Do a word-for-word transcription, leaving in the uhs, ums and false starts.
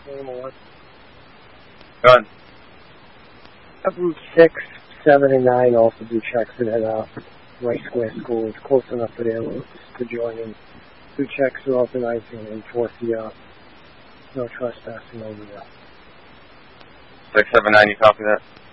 name or what? Go ahead. Have route six, seven, and nine also do checks at uh, Rice Square School. It's close enough for their routes to join in. Do checks throughout the night and enforce the uh, no trespassing over there. six seven nine, you copy that?